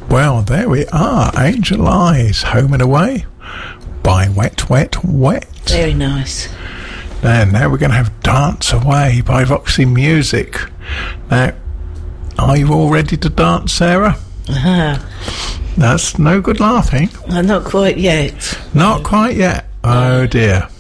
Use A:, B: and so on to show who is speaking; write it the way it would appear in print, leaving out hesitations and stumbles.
A: Well, there we are. Angel Eyes, Home and Away by Wet, Wet, Wet.
B: Very nice.
A: And now we're going to have Dance Away by Voxy Music. Now, are you all ready to dance, Sarah?
B: Uh-huh.
A: That's no good laughing.
B: Not quite yet.
A: Not quite yet. Oh dear.